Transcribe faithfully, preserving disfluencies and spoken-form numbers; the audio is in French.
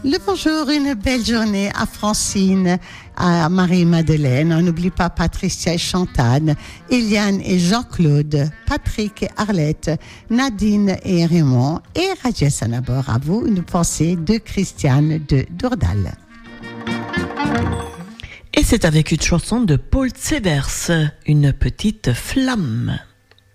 Le bonjour, une belle journée à Francine, à Marie-Madeleine. On n'oublie pas Patricia et Chantal, Eliane et Jean-Claude, Patrick et Arlette, Nadine et Raymond et Radia Sanabor. À vous, une pensée de Christiane de Dourdal. Et c'est avec une chanson de Paul Severs, Une petite flamme.